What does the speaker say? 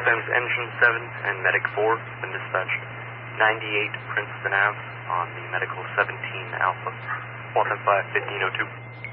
Waltham's Engine 7 and Medic 4 have been dispatched. 98 Princeton Ave on the Medical 17 Alpha. Waltham 5, 1502.